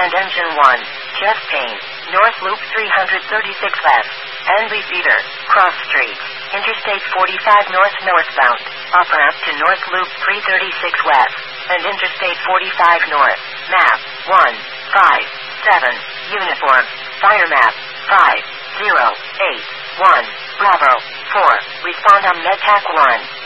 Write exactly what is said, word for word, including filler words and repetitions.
and engine one. Chest pain. North Loop three thirty-six left. N B Cedar. Cross Street. Interstate forty-five north northbound. Off ramp to North Loop three thirty-six west. And Interstate forty-five north. Map. one five seven. Uniform. Fire map. five zero eight one. Bravo. four. Respond on MedTac one.